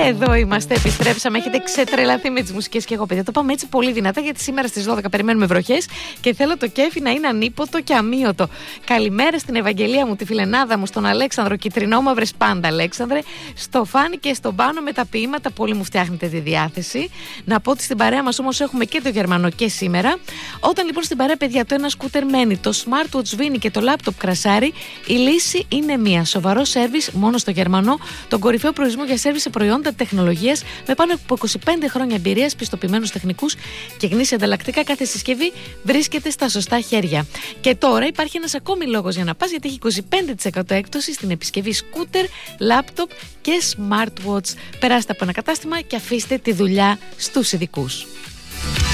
Εδώ είμαστε, επιστρέψαμε. Έχετε ξετρελαθεί με τις μουσικές και εγώ, παιδιά. Το πάμε έτσι πολύ δυνατά, γιατί σήμερα στις 12 περιμένουμε βροχές και θέλω το κέφι να είναι ανίποτο και αμύωτο. Καλημέρα στην Ευαγγελία μου, τη φιλενάδα μου, στον Αλέξανδρο. Κιτρινόμαυρες πάντα, Αλέξανδρε. Στο Φάνη και στον Πάνο με τα ποίηματα. Πολύ μου φτιάχνετε τη διάθεση. Να πω ότι στην παρέα μας όμως έχουμε και το Γερμανό και σήμερα. Όταν λοιπόν στην παρέα, παιδιά, το ένα σκούτερ μένει, το smartwatch σβήνει και το λάπτοπ κρασάρει, η λύση είναι μία. Σοβαρό σέρβις μόνο στο Γερμανό, τον κορυφαίο προορισμό για σέρβις σε προϊόντα τεχνολογίας με πάνω από 25 χρόνια εμπειρίας, πιστοποιημένους τεχνικούς και γνήσια ανταλλακτικά. Κάθε συσκευή βρίσκεται στα σωστά χέρια. Και τώρα υπάρχει ένας ακόμη λόγος για να πας, γιατί έχει 25% έκπτωση στην επισκευή σκούτερ, λάπτοπ και smartwatch. Περάστε από ένα κατάστημα και αφήστε τη δουλειά στους ειδικούς.